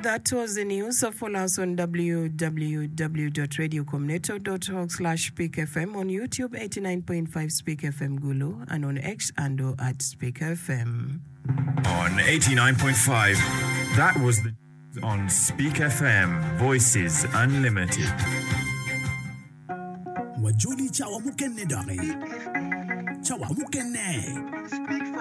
that was the news. Follow us on www.radiocomneto.org/Speak FM, on YouTube 89.5 Speak FM Gulu, and on X and at Speak FM. On 89.5, that was the on Speak FM, Voices Unlimited. Wajuli chawa mukenne dare. Chawa mukenne.